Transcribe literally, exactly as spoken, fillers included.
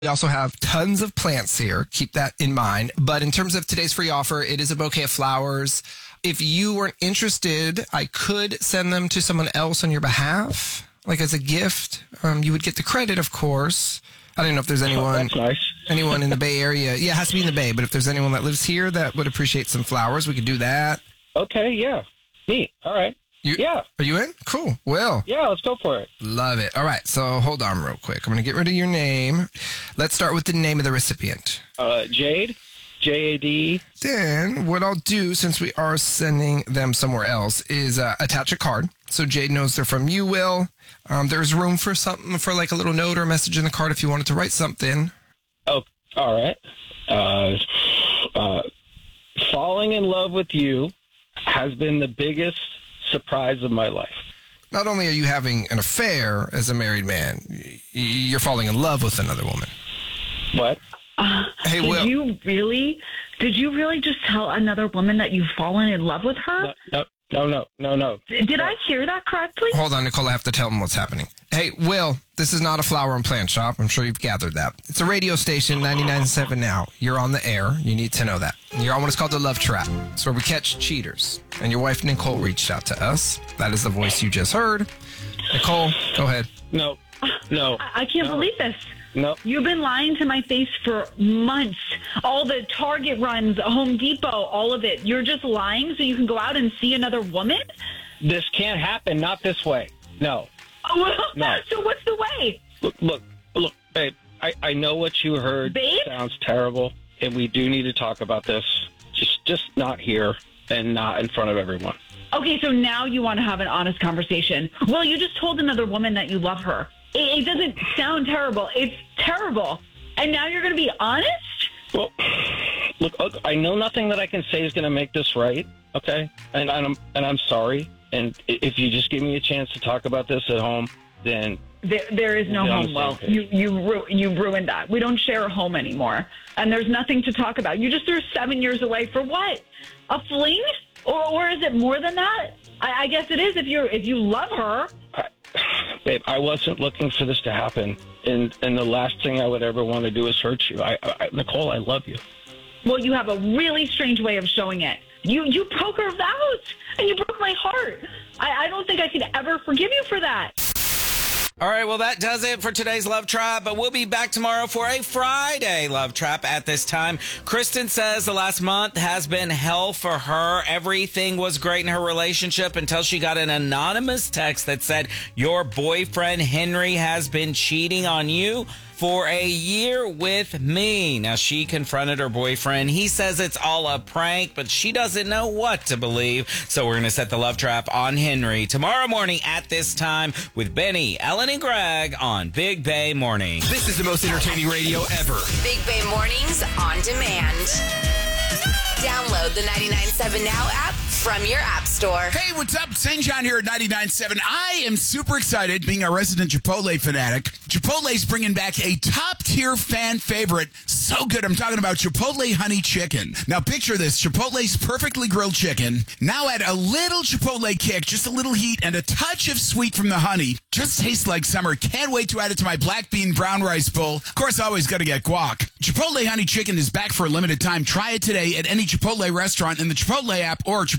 We also have tons of plants here. Keep that in mind. But in terms of today's free offer, it is a bouquet of flowers. If you weren't interested, I could send them to someone else on your behalf, like as a gift. Um, you would get the credit, of course. I don't know if there's anyone, oh, that's nice. anyone in the Bay Area. Yeah, it has to be in the Bay. But if there's anyone that lives here that would appreciate some flowers, we could do that. Okay, yeah. Neat. All right. You, yeah. Are you in? Cool. Will. Yeah, let's go for it. Love it. All right. So hold on real quick. I'm going to get rid of your name. Let's start with the name of the recipient. Uh, Jade. J A D. Then what I'll do, since we are sending them somewhere else, is uh, attach a card. So Jade knows they're from you, Will. Um, there's room for something, for like a little note or message in the card if you wanted to write something. Oh, all right. Uh, uh, falling in love with you has been the biggest surprise of my life. Not only are you having an affair as a married man, you're falling in love with another woman. What? Uh, hey, did Will. you really? Did you really just tell another woman that you've fallen in love with her? No, no, no, no, no. Did no. I hear that correctly? Hold on, Nicole. I have to tell them what's happening. Hey, Will, this is not a flower and plant shop. I'm sure you've gathered that. It's a radio station, ninety-nine point seven Now. You're on the air. You need to know that. You're on what is called the Love Trap. It's where we catch cheaters. And your wife, Nicole, reached out to us. That is the voice you just heard. Nicole, go ahead. No, no. I, I can't no. believe this. No. You've been lying to my face for months. All the Target runs, Home Depot, all of it. You're just lying so you can go out and see another woman? This can't happen. Not this way. No. Oh, well, no. So what's the way? Look, look, look, babe. I, I know what you heard babe? sounds terrible, and we do need to talk about this. Just, just not here and not in front of everyone. Okay, so now you want to have an honest conversation. Well, you just told another woman that you love her. It, it doesn't sound terrible. It's terrible. And now you're going to be honest? Well, look, look, I know nothing that I can say is going to make this right, okay? And I'm and I'm sorry. And if you just give me a chance to talk about this at home, then there, there is no home. Well, you you ru- you ruined that. We don't share a home anymore, and there's nothing to talk about. You just threw seven years away for what? A fling? Or or is it more than that? I, I guess it is if you if you love her. I, babe, I wasn't looking for this to happen, and and the last thing I would ever want to do is hurt you. I, I Nicole, I love you. Well, you have a really strange way of showing it. You you broke her vows, and you broke my heart. I, I don't think I could ever forgive you for that. All right, well, that does it for today's Love Trap, but we'll be back tomorrow for a Friday Love Trap at this time. Kristen says the last month has been hell for her. Everything was great in her relationship until she got an anonymous text that said, your boyfriend Henry has been cheating on you for a year with me. Now, she confronted her boyfriend. He says it's all a prank, but she doesn't know what to believe. So we're going to set the Love Trap on Henry tomorrow morning at this time with Benny, Ellen, and Greg on Big Bay Morning. This is the most entertaining radio ever. Big Bay Mornings on demand. Download the ninety-nine point seven Now app from your app store. Hey, what's up? Saint John here at ninety-nine point seven. I am super excited, being a resident Chipotle fanatic. Chipotle's bringing back a top-tier fan favorite. So good, I'm talking about Chipotle Honey Chicken. Now, picture this. Chipotle's perfectly grilled chicken. Now add a little Chipotle kick, just a little heat, and a touch of sweet from the honey. Just tastes like summer. Can't wait to add it to my black bean brown rice bowl. Of course, always got to get guac. Chipotle Honey Chicken is back for a limited time. Try it today at any Chipotle restaurant in the Chipotle app or Chipotle